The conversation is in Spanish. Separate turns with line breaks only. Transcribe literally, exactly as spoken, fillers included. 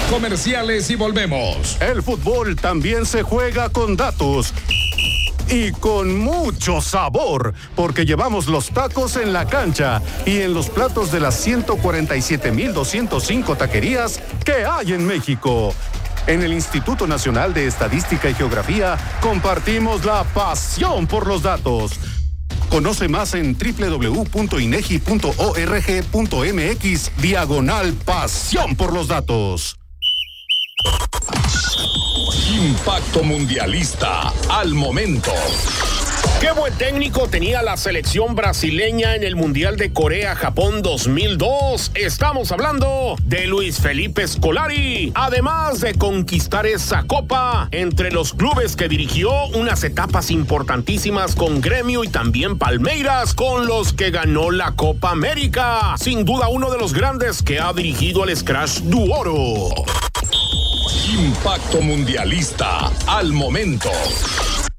Comerciales y volvemos.
El fútbol también se juega con datos. Y con mucho sabor, porque llevamos los tacos en la cancha y en los platos de las ciento cuarenta y siete mil doscientos cinco taquerías que hay en México. En el Instituto Nacional de Estadística y Geografía compartimos la pasión por los datos. Conoce más en doble u doble u doble u punto inegi punto org punto mx diagonal pasión por los datos.
Impacto Mundialista al momento.
Qué buen técnico tenía la selección brasileña en el Mundial de Corea-Japón dos mil dos. Estamos hablando de Luis Felipe Scolari. Además de conquistar esa copa, entre los clubes que dirigió, unas etapas importantísimas con Gremio y también Palmeiras, con los que ganó la Copa América. Sin duda uno de los grandes que ha dirigido al Scratch du Oro.
Impacto Mundialista al momento.